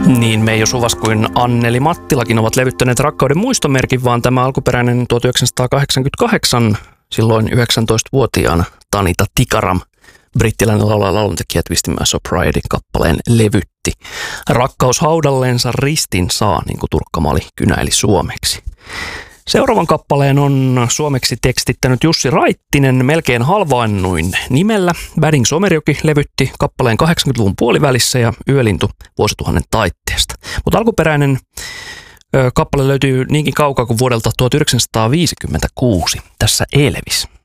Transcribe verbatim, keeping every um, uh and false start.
Niin Meijo Suvas kuin Anneli Mattilakin ovat levyttäneet Rakkauden muistomerkin, vaan tämä alkuperäinen tuhatyhdeksänsataakahdeksankymmentäkahdeksan silloin yhdeksäntoistavuotiaana Tanita Tikaram, brittiläinen laulaja lauluntekijä Twisting My Sobriety kappaleen levytti. Rakkaus haudalleensa ristin saa, niin kuin turkkamaali kynäili suomeksi. Seuraavan kappaleen on suomeksi tekstittänyt Jussi Raittinen melkein halvaannuin nimellä. Väding Somerjoki levytti kappaleen kahdeksankymmentäluvun puolivälissä ja Yölintu vuosituhannen taitteesta. Mutta alkuperäinen ö, kappale löytyy niinkin kaukaa kuin vuodelta tuhatyhdeksänsataaviisikymmentäkuusi. Tässä Elvis.